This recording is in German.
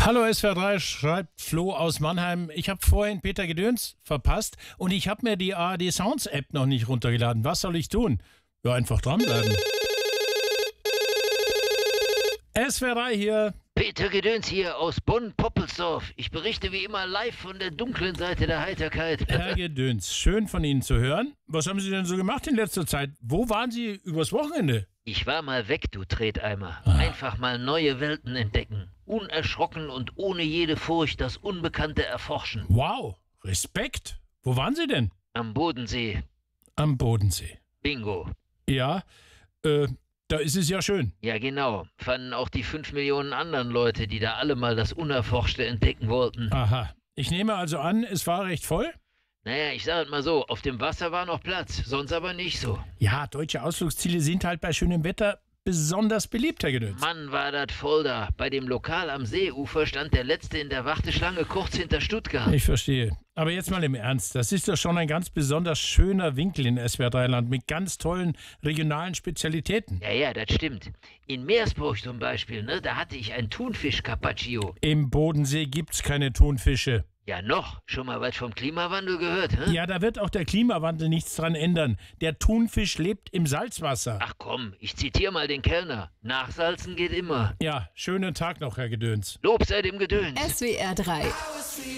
Hallo SWR 3, schreibt Flo aus Mannheim. Ich habe vorhin Peter Gedöns verpasst und ich habe mir die ARD Sounds App noch nicht runtergeladen. Was soll ich tun? Ja, einfach dranbleiben. SWR 3 hier. Peter Gedöns hier aus Bonn-Poppelsdorf. Ich berichte wie immer live von der dunklen Seite der Heiterkeit. Herr Gedöns, schön von Ihnen zu hören. Was haben Sie denn so gemacht in letzter Zeit? Wo waren Sie übers Wochenende? Ich war mal weg, du Treteimer. Einfach mal neue Welten entdecken. Unerschrocken und ohne jede Furcht das Unbekannte erforschen. Wow, Respekt. Wo waren Sie denn? Am Bodensee. Am Bodensee. Bingo. Ja, da ist es ja schön. Ja genau. Fanden auch die 5 Millionen anderen Leute, die da alle mal das Unerforschte entdecken wollten. Aha. Ich nehme also an, es war recht voll? Naja, ich sag mal so, auf dem Wasser war noch Platz, sonst aber nicht so. Ja, deutsche Ausflugsziele sind halt bei schönem Wetter besonders beliebt, Herr Gedöns. Mann, war das voll da. Bei dem Lokal am Seeufer stand der Letzte in der Warteschlange kurz hinter Stuttgart. Ich verstehe. Aber jetzt mal im Ernst, das ist doch schon ein ganz besonders schöner Winkel in SWR 3-Land mit ganz tollen regionalen Spezialitäten. Ja, das stimmt. In Meersburg zum Beispiel, ne, da hatte ich ein Thunfisch-Carpaccio. Im Bodensee gibt's keine Thunfische. Ja noch, schon mal was vom Klimawandel gehört, hä? Ja, da wird auch der Klimawandel nichts dran ändern. Der Thunfisch lebt im Salzwasser. Ach komm, ich zitiere mal den Kellner. Nachsalzen geht immer. Ja, schönen Tag noch, Herr Gedöns. Lob sei dem Gedöns. SWR 3